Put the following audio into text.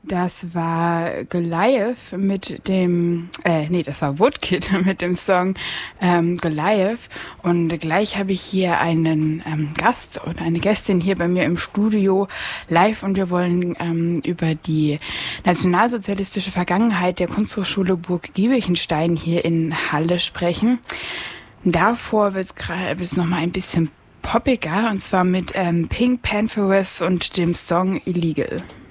Das war Goliath mit dem, das war Woodkid mit dem Song Goliath. Und gleich habe ich hier einen Gast oder eine Gästin hier bei mir im Studio live und wir wollen über die nationalsozialistische Vergangenheit der Kunsthochschule Burg Giebichenstein hier in Halle sprechen. Davor wird es noch mal ein bisschen poppiger und zwar mit Pink Pantheress und dem Song Illegal.